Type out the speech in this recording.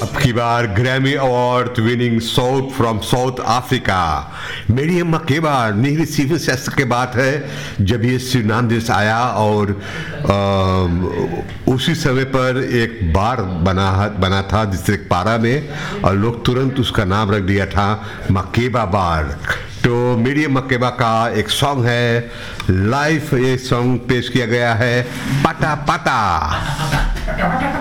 अब की बार Grammy award winning south from south Africa मेरियम मकेबा नीली सिविल सेक्टर के बात है जब ये सुरीनाम देश आया और उसी समय पर एक बार बना था डिस्ट्रिक्ट पारा में और लोग तुरंत उसका नाम रख दिया था मकेबा बार। तो मिरियम मकेबा का एक सॉन्ग है लाइव, ये सॉन्ग पेश किया गया है पटा पटा।